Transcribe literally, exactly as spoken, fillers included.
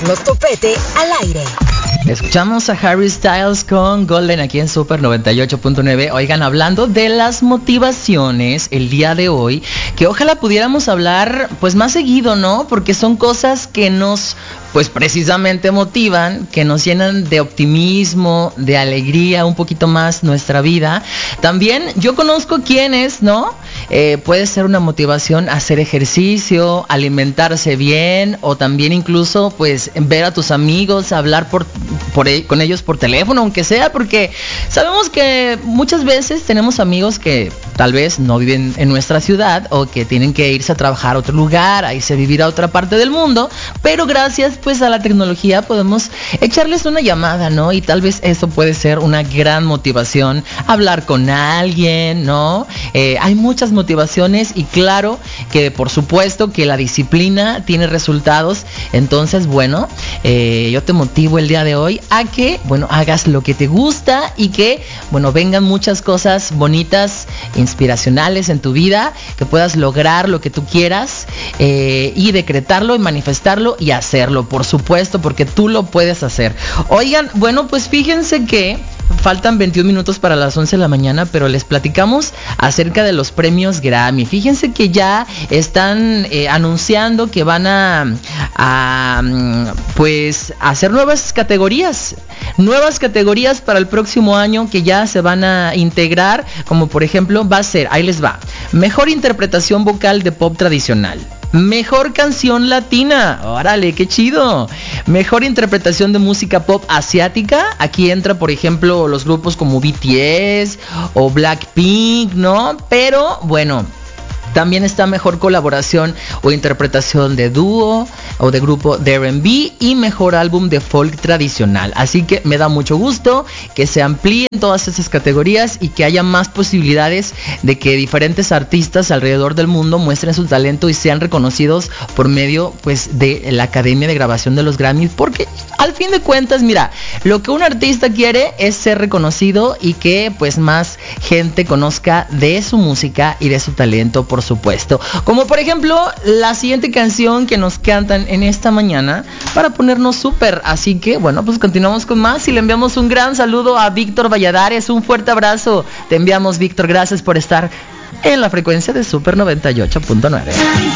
Carlos Copete al aire. Escuchamos a Harry Styles con Golden aquí en Super noventa y ocho punto nueve. Oigan, hablando de las motivaciones el día de hoy, que ojalá pudiéramos hablar pues más seguido, ¿no? Porque son cosas que nos pues precisamente motivan, que nos llenan de optimismo, de alegría un poquito más nuestra vida. También yo conozco quienes, ¿no? Eh, puede ser una motivación hacer ejercicio, alimentarse bien, o también incluso pues ver a tus amigos, hablar por, por con ellos por teléfono, aunque sea, porque sabemos que muchas veces tenemos amigos que tal vez no viven en nuestra ciudad o que tienen que irse a trabajar a otro lugar, a irse a vivir a otra parte del mundo, pero gracias pues a la tecnología podemos echarles una llamada, ¿no? Y tal vez eso puede ser una gran motivación, hablar con alguien, ¿no? Eh, hay muchas motivaciones y claro que por supuesto que la disciplina tiene resultados. Entonces, bueno, eh, yo te motivo el día de hoy a que, bueno, hagas lo que te gusta y que, bueno, vengan muchas cosas bonitas, inspiracionales en tu vida, que puedas lograr lo que tú quieras eh, y decretarlo y manifestarlo y hacerlo, por supuesto, porque tú lo puedes hacer. Oigan, bueno, pues fíjense que faltan veintiún minutos para las once de la mañana, pero les platicamos acerca de los premios Grammy. Fíjense que ya están eh, anunciando que van a, a pues hacer nuevas categorías, nuevas categorías para el próximo año que ya se van a integrar, como por ejemplo va a ser, ahí les va, mejor interpretación vocal de pop tradicional. Mejor canción latina, órale, qué chido. Mejor interpretación de música pop asiática. Aquí entra, por ejemplo, los grupos como B T S o Blackpink, ¿no? Pero, bueno, también está mejor colaboración o interpretación de dúo o de grupo de R and B y mejor álbum de folk tradicional. Así que me da mucho gusto que se amplíen todas esas categorías y que haya más posibilidades de que diferentes artistas alrededor del mundo muestren su talento y sean reconocidos por medio pues de la Academia de Grabación de los Grammys, porque al fin de cuentas, mira, lo que un artista quiere es ser reconocido y que pues más gente conozca de su música y de su talento, por supuesto. Como por ejemplo la siguiente canción que nos cantan en esta mañana para ponernos súper. Así que bueno, pues continuamos con más y le enviamos un gran saludo a Víctor Valladares. Un fuerte abrazo te enviamos, Víctor, gracias por estar en la frecuencia de Super noventa y ocho punto nueve.